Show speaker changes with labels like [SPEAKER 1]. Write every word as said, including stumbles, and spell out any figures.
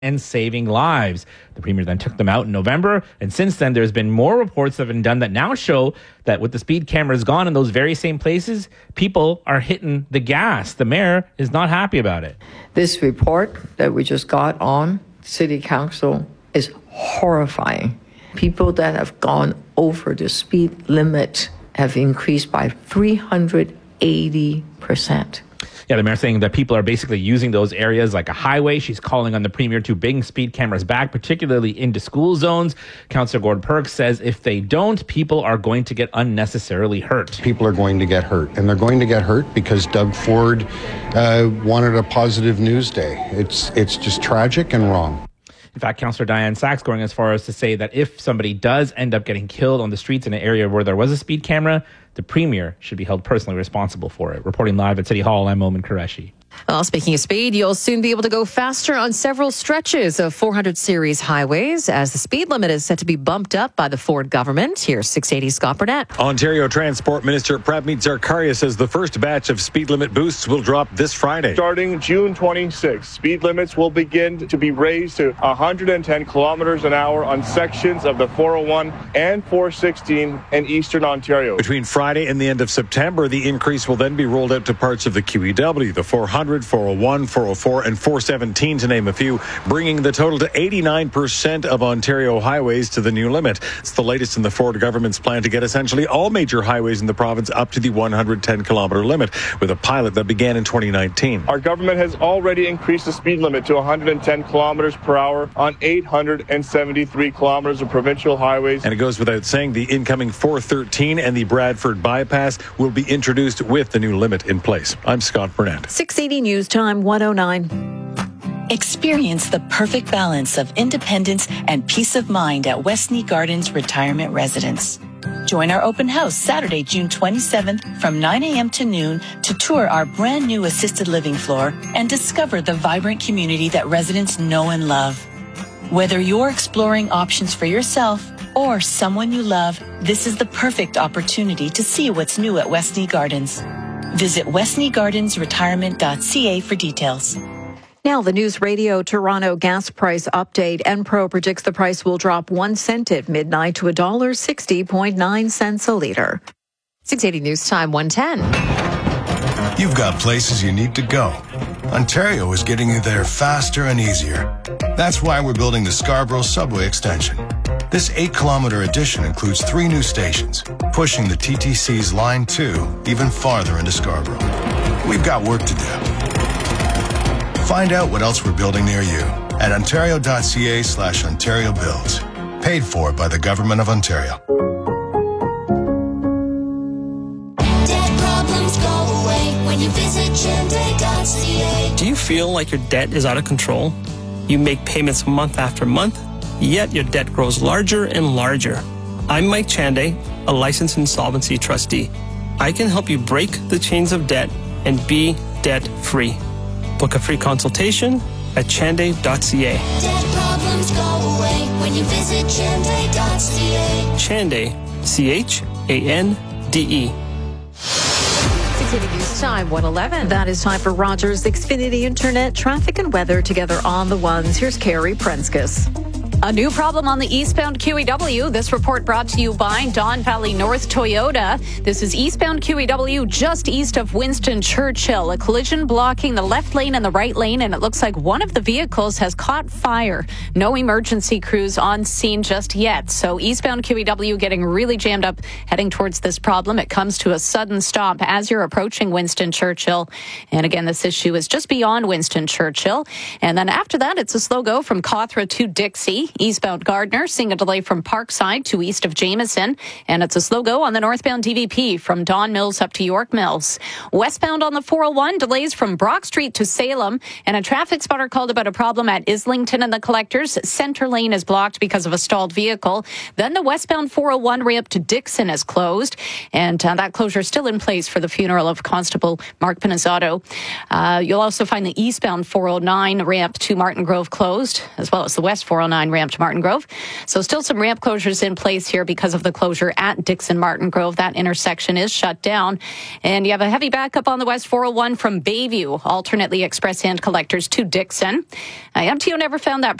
[SPEAKER 1] and saving lives. The Premier then took them out in November, and since then there's been more reports that have been done that now show that with the speed cameras gone in those very same places, people are hitting the gas. The mayor is not happy about it.
[SPEAKER 2] This report that we just got on City Council is horrifying. People that have gone over the speed limit have increased by three hundred eighty percent.
[SPEAKER 1] Yeah, the mayor saying that people are basically using those areas like a highway. She's calling on the Premier to bring speed cameras back, particularly into school zones. Councillor Gord Perks says if they don't, people are going to get unnecessarily hurt.
[SPEAKER 3] People are going to get hurt, and they're going to get hurt because Doug Ford uh, wanted a positive news day. It's, it's just tragic and wrong.
[SPEAKER 1] In fact, Councillor Diane Sachs going as far as to say that if somebody does end up getting killed on the streets in an area where there was a speed camera, the Premier should be held personally responsible for it. Reporting live at City Hall, I'm Momin Qureshi.
[SPEAKER 4] Well, speaking of speed, you'll soon be able to go faster on several stretches of four hundred series highways as the speed limit is set to be bumped up by the Ford government. Here's six eighty Scott Burnett.
[SPEAKER 5] Ontario Transport Minister Prabmeet Zakaria says the first batch of speed limit boosts will drop this Friday.
[SPEAKER 6] Starting June twenty-sixth, speed limits will begin to be raised to one hundred ten kilometers an hour on sections of the four oh one and four sixteen in Eastern Ontario.
[SPEAKER 5] Between Friday and the end of September, the increase will then be rolled out to parts of the Q E W, the four hundred, four oh one, four oh four, and four seventeen, to name a few, bringing the total to eighty-nine percent of Ontario highways to the new limit. It's the latest in the Ford government's plan to get essentially all major highways in the province up to the one hundred ten kilometer limit, with a pilot that began in twenty nineteen.
[SPEAKER 6] Our government has already increased the speed limit to one hundred ten kilometers per hour on eight hundred seventy-three kilometers of provincial highways.
[SPEAKER 5] And it goes without saying the incoming four thirteen and the Bradford bypass will be introduced with the new limit in place. I'm Scott Burnett.
[SPEAKER 4] six eighty News Time one oh nine.
[SPEAKER 7] Experience the perfect balance of independence and peace of mind at Westney Gardens Retirement Residence. Join our open house Saturday, June twenty-seventh from nine a.m. to noon to tour our brand new assisted living floor and discover the vibrant community that residents know and love. Whether you're exploring options for yourself or someone you love, this is the perfect opportunity to see what's new at Westney Gardens. Visit westney gardens retirement dot c a for details.
[SPEAKER 4] Now, the News Radio Toronto gas price update. Enpro predicts the price will drop one cent at midnight to one dollar sixty point nine cents a litre. six eighty News Time one ten.
[SPEAKER 8] You've got places you need to go. Ontario is getting you there faster and easier. That's why we're building the Scarborough Subway Extension. This eight-kilometer addition includes three new stations, pushing the T T C's Line two even farther into Scarborough. We've got work to do. Find out what else we're building near you at ontario.ca slash Ontario Builds. Paid for by the Government of Ontario.
[SPEAKER 9] Debt problems go away when you visit Chande dot c a.
[SPEAKER 10] Do you feel like your debt is out of control? You make payments month after month, yet your debt grows larger and larger. I'm Mike Chande, a licensed insolvency trustee. I can help you break the chains of debt and be debt-free. Book a free consultation at chande dot c a.
[SPEAKER 9] Debt problems go away when you visit Chande dot c a.
[SPEAKER 10] Chande, C H A N D E.
[SPEAKER 4] six eighty News Time one eleven. That is time for Rogers Xfinity Internet, traffic and weather together on the ones. Here's Carrie Prenskus.
[SPEAKER 11] A new problem on the eastbound Q E W. This report brought to you by Don Valley North Toyota. This is eastbound Q E W just east of Winston Churchill. A collision blocking the left lane and the right lane, and it looks like one of the vehicles has caught fire. No emergency crews on scene just yet. So eastbound Q E W getting really jammed up heading towards this problem. It comes to a sudden stop as you're approaching Winston Churchill. And again, this issue is just beyond Winston Churchill. And then after that, it's a slow go from Cawthra to Dixie. Eastbound Gardner, seeing a delay from Parkside to east of Jameson. And it's a slow go on the northbound D V P from Don Mills up to York Mills. Westbound on the four oh one, delays from Brock Street to Salem. And a traffic spotter called about a problem at Islington and the Collectors. Center lane is blocked because of a stalled vehicle. Then the westbound four oh one way up to Dixon is closed. And uh, that closure is still in place for the funeral of Constable Mark Pinizzato. Uh, you'll also find the eastbound four oh nine ramp to Martin Grove closed, as well as the west four oh nine ramp ramp to Martin Grove. So still some ramp closures in place here because of the closure at Dixon Martin Grove. That intersection is shut down. And you have a heavy backup on the West four oh one from Bayview, alternately express hand collectors to Dixon. Uh, M T O never found that